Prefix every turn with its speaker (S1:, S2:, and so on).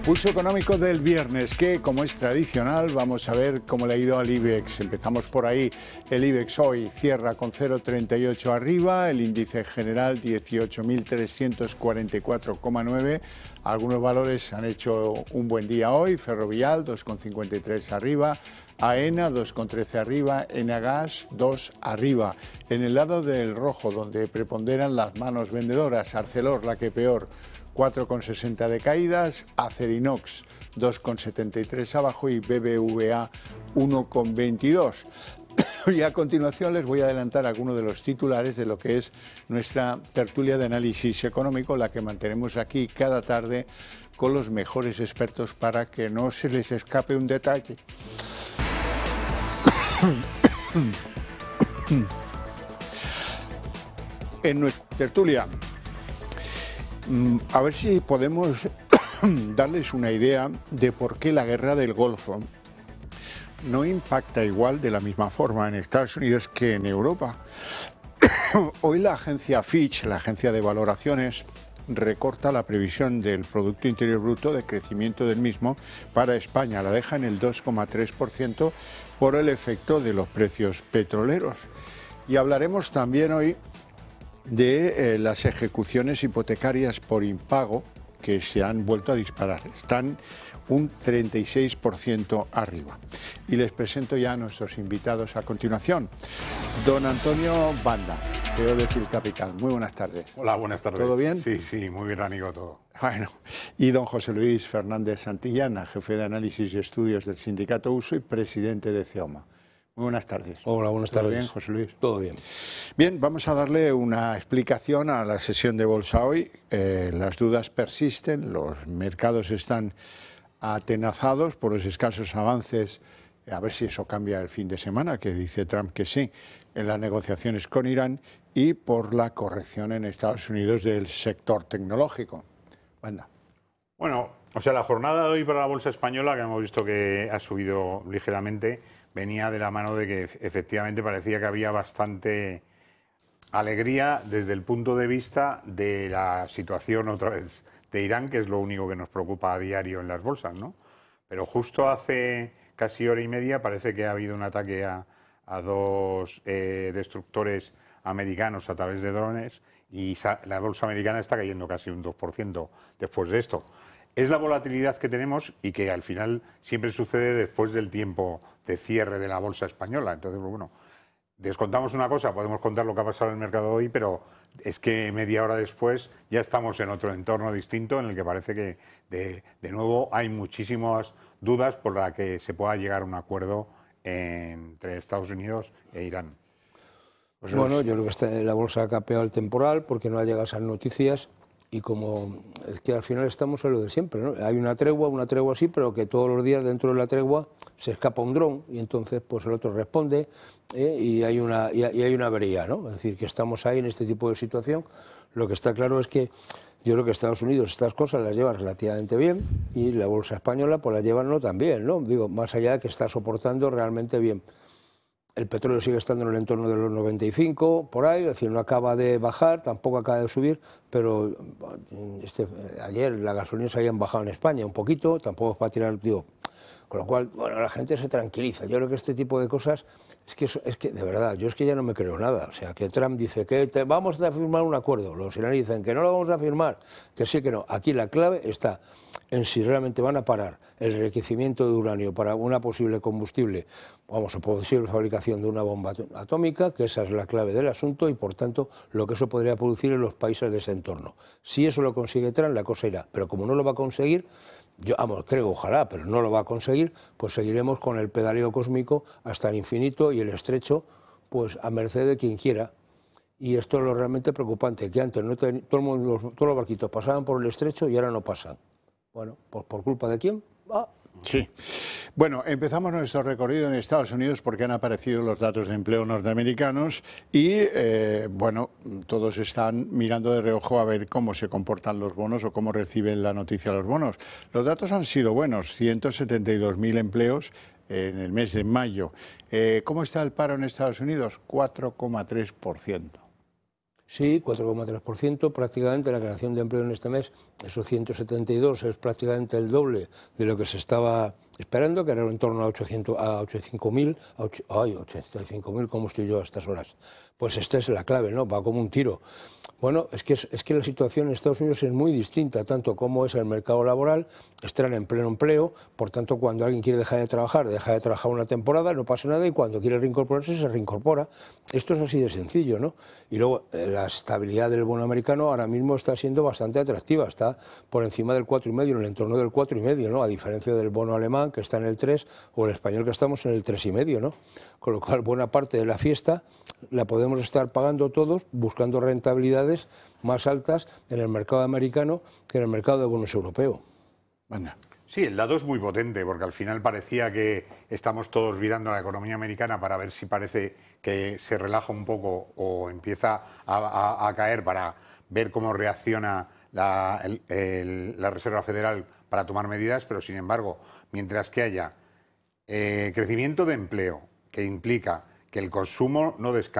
S1: Pulso económico del viernes, que como es tradicional vamos a ver cómo le ha ido al IBEX. Empezamos por ahí. El IBEX hoy cierra con 0,38 arriba, el índice general 18.344,9. Algunos valores han hecho un buen día hoy. Ferrovial 2,53 arriba, AENA 2,13 arriba, Enagas 2 arriba. En el lado del rojo, donde preponderan las manos vendedoras, Arcelor la que peor, 4,60 de caídas, Acerinox 2,73 abajo y BBVA 1,22. Y a continuación les voy a adelantar algunos de los titulares de lo que es nuestra tertulia de análisis económico, la que mantenemos aquí cada tarde con los mejores expertos para que no se les escape un detalle. En nuestra tertulia, a ver si podemos darles una idea de por qué la guerra del Golfo no impacta igual de la misma forma en Estados Unidos que en Europa. Hoy la agencia Fitch, la agencia de valoraciones, recorta la previsión del Producto Interior Bruto de crecimiento del mismo para España. La deja en el 2,3% por el efecto de los precios petroleros. Y hablaremos también hoy de las ejecuciones hipotecarias por impago que se han vuelto a disparar. Están un 36% arriba. Y les presento ya a nuestros invitados a continuación. Don Antonio Banda, CEO de Filcapital. Muy buenas tardes.
S2: Hola, buenas tardes.
S1: ¿Todo bien?
S2: Sí, sí, muy bien, amigo, todo.
S1: Bueno, y don José Luis Fernández Santillana, jefe de análisis y estudios del Sindicato Uso y presidente de CEOMA. Muy buenas tardes.
S3: Hola, buenas tardes.
S1: ¿Todo bien, José Luis?
S3: Todo bien.
S1: Bien, vamos a darle una explicación a la sesión de bolsa hoy. Las dudas persisten, los mercados están atenazados por los escasos avances, a ver si eso cambia el fin de semana, que dice Trump que sí, en las negociaciones con Irán, y por la corrección en Estados Unidos del sector tecnológico. Anda.
S2: Bueno, o sea, la jornada de hoy para la bolsa española, que hemos visto que ha subido ligeramente, venía de la mano de que efectivamente parecía que había bastante alegría desde el punto de vista de la situación otra vez de Irán, que es lo único que nos preocupa a diario en las bolsas, ¿no? Pero justo hace casi hora y media parece que ha habido un ataque a dos destructores americanos a través de drones y la bolsa americana está cayendo casi un 2% después de esto. Es la volatilidad que tenemos y que al final siempre sucede después del tiempo de cierre de la bolsa española. Entonces, bueno, descontamos una cosa, podemos contar lo que ha pasado en el mercado hoy, pero es que media hora después ya estamos en otro entorno distinto en el que parece que de nuevo hay muchísimas dudas por la que se pueda llegar a un acuerdo entre Estados Unidos e Irán.
S3: Pues bueno, yo creo que la bolsa ha capeado el temporal porque no ha llegado a esas noticias y como es que al final estamos en lo de siempre, ¿no? Hay una tregua sí, pero que todos los días dentro de la tregua se escapa un dron y entonces pues el otro responde y hay una avería, ¿no? Es decir, que estamos ahí en este tipo de situación. Lo que está claro es que yo creo que Estados Unidos estas cosas las lleva relativamente bien y la bolsa española pues las lleva no tan bien, ¿no? Digo, más allá de que está soportando realmente bien. El petróleo sigue estando en el entorno de los 95, por ahí, es decir, no acaba de bajar, tampoco acaba de subir, pero ayer las gasolinas habían bajado en España un poquito, tampoco es para tirar, digo, con lo cual, bueno, la gente se tranquiliza. Yo creo que este tipo de cosas, es que de verdad, yo es que ya no me creo nada. O sea, que Trump dice que vamos a firmar un acuerdo, los iraníes dicen que no lo vamos a firmar, que sí, que no. Aquí la clave está en si realmente van a parar el enriquecimiento de uranio para una posible combustible, o posible fabricación de una bomba atómica, que esa es la clave del asunto y, por tanto, lo que eso podría producir en los países de ese entorno. Si eso lo consigue Trump, la cosa irá. Pero como no lo va a conseguir, yo creo, ojalá, pero no lo va a conseguir, pues seguiremos con el pedaleo cósmico hasta el infinito y el estrecho, pues a merced de quien quiera. Y esto es lo realmente preocupante, que antes todos los barquitos pasaban por el estrecho y ahora no pasan. Bueno, pues ¿por culpa de quién?
S1: Sí. Bueno, empezamos nuestro recorrido en Estados Unidos porque han aparecido los datos de empleo norteamericanos y, bueno, todos están mirando de reojo a ver cómo se comportan los bonos o cómo reciben la noticia los bonos. Los datos han sido buenos, 172.000 empleos en el mes de mayo. ¿Cómo está el paro en Estados Unidos? 4,3%.
S3: Sí, 4,3%, prácticamente la creación de empleo en este mes, esos 172 es prácticamente el doble de lo que se estaba esperando, que era en torno a 85.000, 85.000, ¿cómo estoy yo a estas horas? Pues esta es la clave, ¿no? Va como un tiro. Bueno, es que la situación en Estados Unidos es muy distinta, tanto como es el mercado laboral, están en pleno empleo, por tanto, cuando alguien quiere deja de trabajar una temporada, no pasa nada, y cuando quiere reincorporarse, se reincorpora. Esto es así de sencillo, ¿no? Y luego, la estabilidad del bono americano ahora mismo está siendo bastante atractiva, está por encima del 4,5, en el entorno del 4,5, ¿no? A diferencia del bono alemán, que está en el 3, o el español, que estamos en el 3,5, ¿no? Con lo cual, buena parte de la fiesta la podemos estar pagando todos buscando rentabilidades más altas en el mercado americano que en el mercado de bonos europeo.
S2: Sí, el dato es muy potente, porque al final parecía que estamos todos mirando a la economía americana para ver si parece que se relaja un poco o empieza a caer, para ver cómo reacciona la Reserva Federal para tomar medidas, pero sin embargo, mientras que haya crecimiento de empleo, que implica que el consumo no descanse,